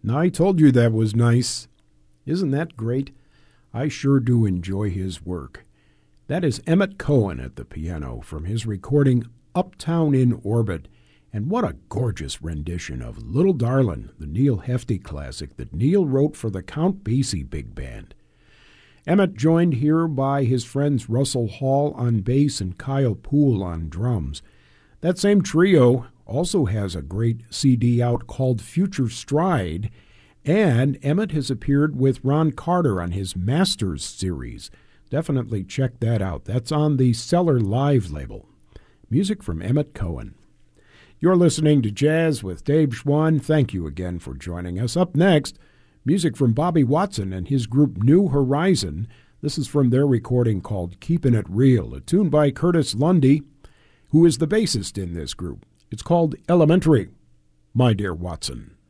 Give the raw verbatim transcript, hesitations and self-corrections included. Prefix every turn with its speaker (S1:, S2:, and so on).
S1: I told you that was nice. Isn't that great? I sure do enjoy his work. That is Emmett Cohen at the piano from his recording Uptown in Orbit. And what a gorgeous rendition of Little Darlin', the Neil Hefti classic that Neil wrote for the Count Basie Big Band. Emmett joined here by his friends Russell Hall on bass and Kyle Poole on drums. That same trio also has a great C D out called Future Stride, and Emmett has appeared with Ron Carter on his Masters series. Definitely check that out. That's on the Cellar Live label. Music from Emmett Cohen. You're listening to Jazz with Dave Schwann. Thank you again for joining us. Up next, music from Bobby Watson and his group New Horizon. This is from their recording called Keepin' It Real, a tune by Curtis Lundy, who is the bassist in this group. It's called Elementary, My Dear Watson.